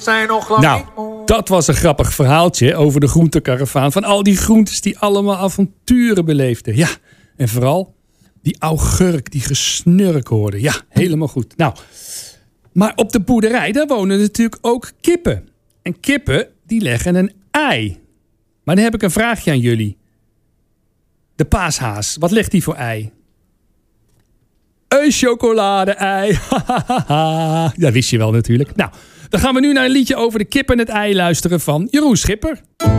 zijn nog lang Nou, dat was een grappig verhaaltje over de groentekaravaan. Van al die groentes die allemaal avonturen beleefden. Ja, en vooral die augurk die gesnurk hoorde. Ja, helemaal goed. Nou, maar op de boerderij, daar wonen natuurlijk ook kippen. En kippen, die leggen een ei. Maar dan heb ik een vraagje aan jullie. De paashaas, wat legt die voor ei? Een chocolade-ei. Ja, wist je wel natuurlijk. Nou, dan gaan we nu naar een liedje over de kip en het ei luisteren van Jeroen Schipper.